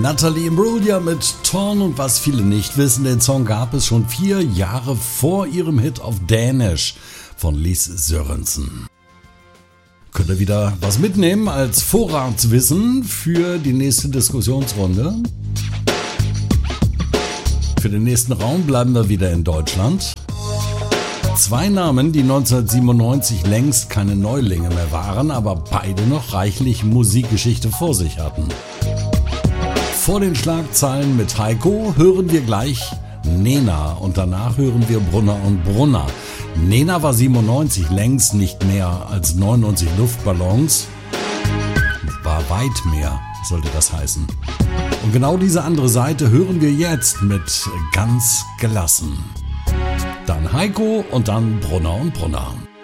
Natalie Imbruglia mit Torn, und was viele nicht wissen, den Song gab es schon 4 Jahre vor ihrem Hit auf Dänisch von Lis Sørensen. Könnt ihr wieder was mitnehmen als Vorratswissen für die nächste Diskussionsrunde? Für den nächsten Raum bleiben wir wieder in Deutschland. 2 Namen, die 1997 längst keine Neulinge mehr waren, aber beide noch reichlich Musikgeschichte vor sich hatten. Vor den Schlagzeilen mit Heiko hören wir gleich Nena und danach hören wir Brunner und Brunner. Nena war 97 längst nicht mehr als 99 Luftballons. War weit mehr, sollte das heißen. Und genau diese andere Seite hören wir jetzt mit Ganz gelassen. Dann Heiko und dann Brunner und Brunner.